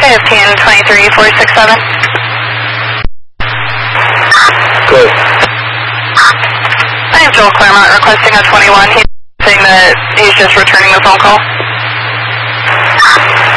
1523-467. Good. I have Joel Claremont requesting a 21. He's saying that he's just returning the phone call.